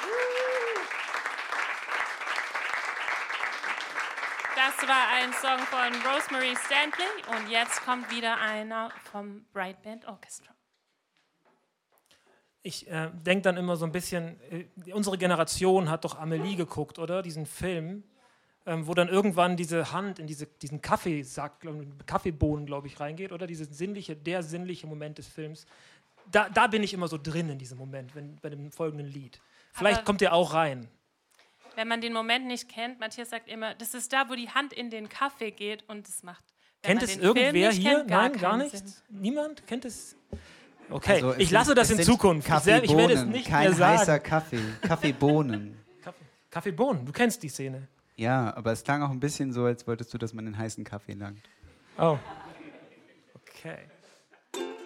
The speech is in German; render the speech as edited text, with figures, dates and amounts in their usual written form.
Das war ein Song von Rosemary Stanley und jetzt kommt wieder einer vom Bright Band Orchestra. Ich denke dann immer so ein bisschen, unsere Generation hat doch Amelie geguckt, oder? Diesen Film, wo dann irgendwann diese Hand in diesen Kaffeesack, Kaffeebohnen, glaube ich, reingeht, oder? Der sinnliche Moment des Films. Da bin ich immer so drin in diesem Moment, bei dem folgenden Lied. Vielleicht Aber kommt der auch rein. wenn man den Moment nicht kennt, Matthias sagt immer, das ist da, wo die Hand in den Kaffee geht und es macht. Kennt es irgendwer hier? Nein, gar nicht? Niemand? Kennt es? Okay, Also ich lasse das in Zukunft. Ich werde es nicht kein mehr sagen. Heißer Kaffee, Kaffeebohnen. Kaffeebohnen, du kennst die Szene. Ja, aber es klang auch ein bisschen so, als wolltest du, dass man den heißen Kaffee langt. Oh. Okay.